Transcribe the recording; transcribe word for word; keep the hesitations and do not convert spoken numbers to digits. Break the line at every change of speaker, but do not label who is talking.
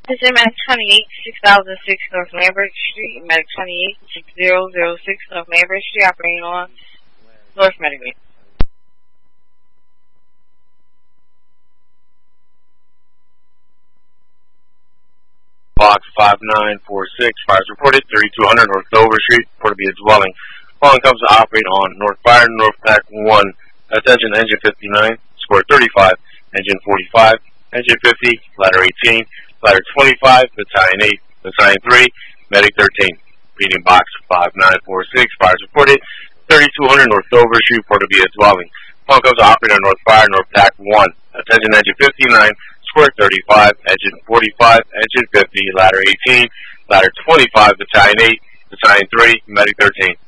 This is Medic twenty-eight, six thousand six North Lambert Street, Medic twenty-eight, six thousand six North Lambert Street, operating on North Medic.
Box five nine four six, fires reported, thirty-two hundred North Dover Street, report to be a dwelling. Following comes to operate on North Fire, North Pack one. Attention, engine fifty-nine, score thirty-five, engine forty-five, engine fifty, ladder eighteen, ladder twenty-five, battalion eight, battalion three, medic thirteen. Reading box five nine four six, fires reported, thirty-two hundred North Dover Street, report to be a dwelling. Following comes to operate on North Fire, North Pack one. Attention, engine fifty-nine, square thirty-five, engine forty-five, engine fifty, ladder eighteen, ladder twenty-five, battalion eight, battalion three, medic thirteen.